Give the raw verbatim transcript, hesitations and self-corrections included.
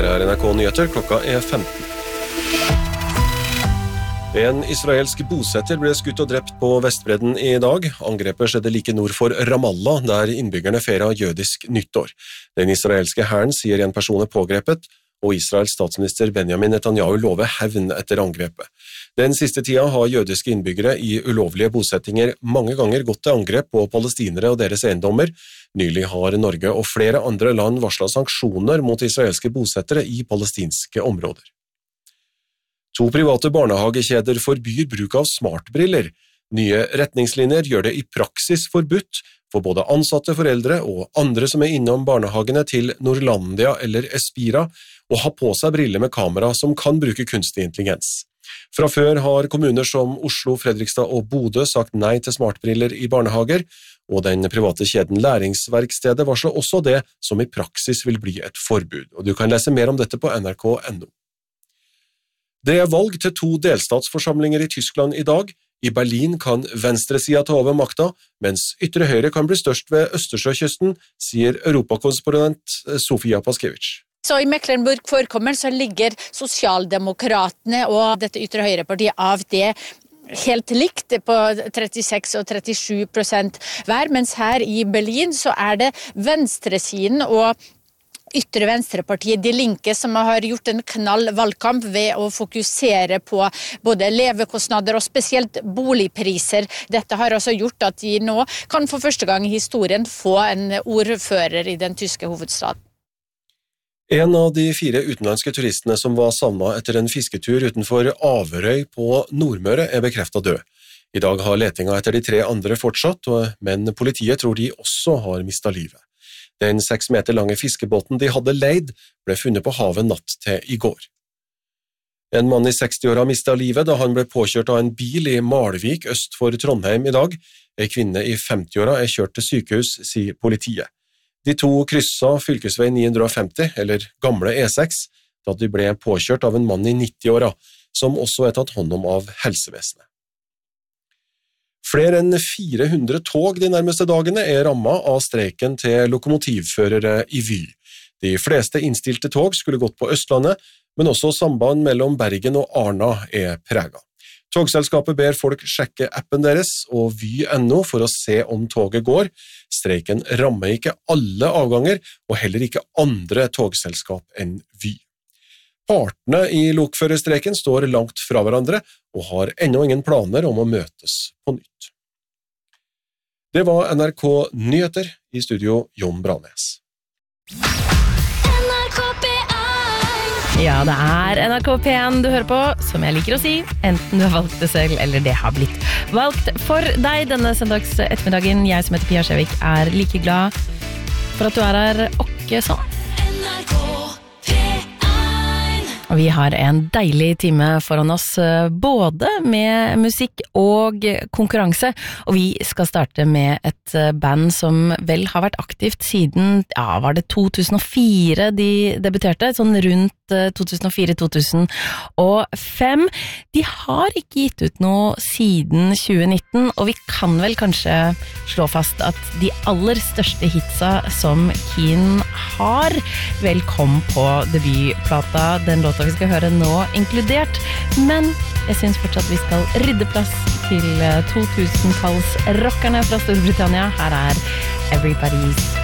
Dette er N R K Nyheter, klokka er femten. En israelsk bosetter ble skutt og drept på Vestbredden i dag. Angrepet skjedde like nord for Ramallah, der innbyggerne feiret jødisk nyttår. Den israelske hæren sier en person er pågrepet, og Israels statsminister Benjamin Netanyahu lover hevn etter angrepet. Den siste tida har jødiske innbyggere i ulovlige bosettinger mange ganger gått til angrep på palestinere og deres eiendommer. Nylig har Norge og flere andre land varslet sanksjoner mot israelske bosettere i palestinske områder. To private barnehagekjeder forbyr bruk av smartbriller. Nye retningslinjer gjør det i praksis forbudt for både ansatte foreldre og andre som er innom barnehagene til Norlandia eller Espira å ha på seg briller med kamera som kan bruke kunstig intelligens. Fra før har kommuner som Oslo, Fredrikstad og Bodø sagt nei til smartbriller i barnehager, og den private kjeden Læringsverkstedet varsler også det som i praksis vil bli et forbud. Og du kan lese mer om dette på N R K punktum N O. Det er valg til to delstatsforsamlinger i Tyskland i dag. I Berlin kan venstresida ta over makta, mens ytre høyre kan bli størst ved Østersjøkysten, sier europakorrespondent Sofia Paskevich. Så i Mecklenburg-Vorpommern så ligger sosialdemokratene og dette ytre høyrepartiet A F D helt likt på trettiseks og trettisju prosent hver, mens her i Berlin så er det venstresiden og ytre venstrepartiet De Linke som har gjort en knall valgkamp ved å fokusere på både levekostnader og spesielt boligpriser. Dette har også gjort at de nå kan for første gang i historien få en ordfører i den tyske hovedstaden. En av de fire utenlandske turistene som var savnet etter en fisketur utenfor Averøy på Nordmøre er bekreftet død. I dag har letinga etter de tre andre fortsatt, men politiet tror de også har mistet livet. Den seks meter lange fiskebåten de hadde leid ble funnet på havet natt til i går. En mann i seksti-åra mistet livet da han ble påkjørt av en bil i Malvik øst for Trondheim i dag. En kvinne i femti-åra er kjørt til sykehus, sier politiet. De to krysset fylkesvei ni hundre og femti, eller gamle E seks, da de ble påkjørt av en mann i nitti-åra, som også er tatt hånd om av helsevesenet. Flere enn fire hundre tog de nærmeste dagene er rammet av streiken til lokomotivførere i Vy. De fleste innstilte tog skulle gått på Østlandet, men også samband mellom Bergen og Arna er preget. Togselskapet ber folk sjekke appen deres og Vy punktum N O for å se om toget går. Streiken rammer ikke alle avganger, og heller ikke andre togselskap enn Vy. Partene i lokførerstreiken står langt fra hverandre og har ennå ingen planer om å møtes på nytt. Det var N R K Nyheter, i studio Jon Branes. Ja, det er N R K P en du hører på, som jeg liker å si, enten du har valgt det selv eller det har blitt valgt for deg denne søndags ettermiddagen. Jeg som heter Pia Skjevik er like glad for at du er her åkke sånn. Og vi har en deilig time foran oss, både med musikk og konkurranse, og vi skal starte med et band som vel har vært aktivt siden, ja, var det to tusen og fire de debuterte, sånn rundt to tusen og fire til to tusen og fem. De har ikke gitt ut noe siden tjue nitten, og vi kan vel kanskje slå fast at de aller største hitsa som Keane har vel kom på debutplata, den låta vi skal høre nå inkludert, men jeg synes fortsatt vi skal rydde plass til to tusen-talls rockerne fra Storbritannia. Her er Everybody's